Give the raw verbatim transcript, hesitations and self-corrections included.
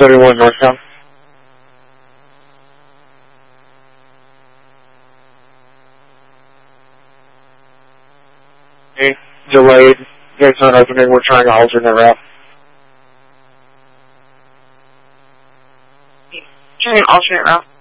seventy-one northbound. Okay, delayed. Gates not opening. We're trying to alternate route. Trying an alternate route.